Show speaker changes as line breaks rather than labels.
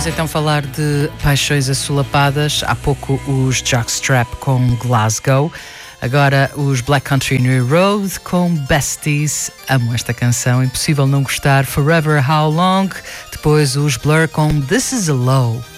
Vamos então falar de paixões assolapadas. Há pouco os Jockstrap com Glasgow. Agora os Black Country New Road com Besties. Amo esta canção, impossível não gostar. Forever How Long. Depois os Blur com This Is a Low.